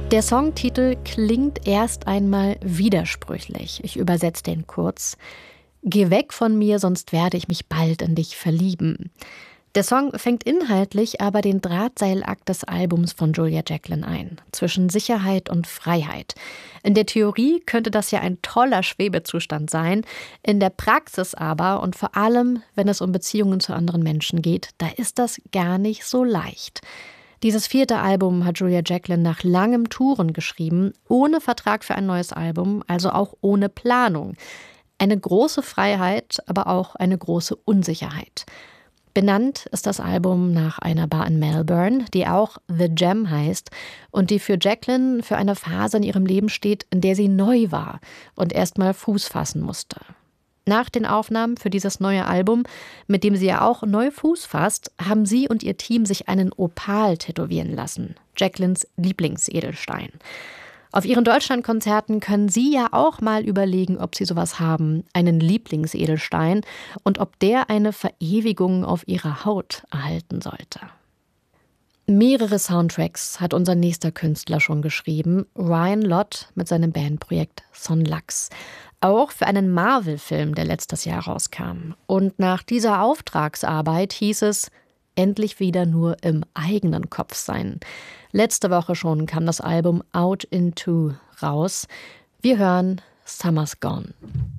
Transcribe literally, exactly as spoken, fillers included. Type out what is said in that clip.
Der Songtitel klingt erst einmal widersprüchlich. Ich übersetze den kurz. Geh weg von mir, sonst werde ich mich bald in dich verlieben. Der Song fängt inhaltlich aber den Drahtseilakt des Albums von Julia Jacklin ein, zwischen Sicherheit und Freiheit. In der Theorie könnte das ja ein toller Schwebezustand sein, in der Praxis aber und vor allem, wenn es um Beziehungen zu anderen Menschen geht, da ist das gar nicht so leicht. Dieses vierte Album hat Julia Jacklin nach langem Touren geschrieben, ohne Vertrag für ein neues Album, also auch ohne Planung. Eine große Freiheit, aber auch eine große Unsicherheit. Benannt ist das Album nach einer Bar in Melbourne, die auch The Jam heißt und die für Jacklin für eine Phase in ihrem Leben steht, in der sie neu war und erst mal Fuß fassen musste. Nach den Aufnahmen für dieses neue Album, mit dem sie ja auch neu Fuß fasst, haben sie und ihr Team sich einen Opal tätowieren lassen, Jacklins Lieblingsedelstein. Auf ihren Deutschlandkonzerten können Sie ja auch mal überlegen, ob Sie sowas haben, einen Lieblingsedelstein, und ob der eine Verewigung auf Ihrer Haut erhalten sollte. Mehrere Soundtracks hat unser nächster Künstler schon geschrieben, Ryan Lott mit seinem Bandprojekt Son Lux. Auch für einen Marvel-Film, der letztes Jahr rauskam. Und nach dieser Auftragsarbeit hieß es, endlich wieder nur im eigenen Kopf sein. Letzte Woche schon kam das Album Out Into raus. Wir hören Summer's Gone.